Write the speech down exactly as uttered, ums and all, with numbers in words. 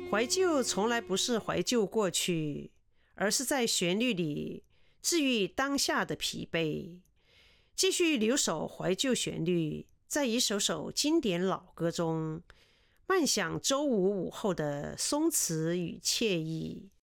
怀旧从来不是怀旧过去，而是在旋律里治愈当下的疲惫。继续留守怀旧旋律，在一首首经典老歌中，慢享周五午后的松弛与惬意。